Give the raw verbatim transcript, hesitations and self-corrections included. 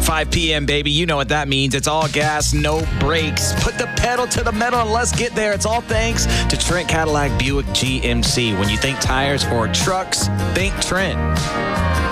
five p.m., baby. You know what that means. It's all gas, no brakes. Put the pedal to the metal and let's get there. It's all thanks to Trent Cadillac Buick G M C. When you think tires or trucks, think Trent.